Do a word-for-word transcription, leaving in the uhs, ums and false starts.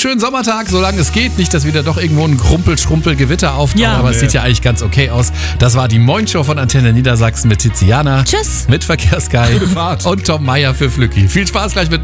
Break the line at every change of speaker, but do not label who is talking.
schönen Sommertag, solange es geht. Nicht, dass wieder doch irgendwo ein Krumpel-Schrumpel-Gewitter auftaucht,
Ja.
aber es
Nee.
sieht ja eigentlich ganz okay aus. Das war die Moin-Show von Antenne Niedersachsen mit Tiziana.
Tschüss.
Mit Verkehrsguy
Gute Fahrt.
und Tom Meyer für Flücki. Viel Spaß gleich mit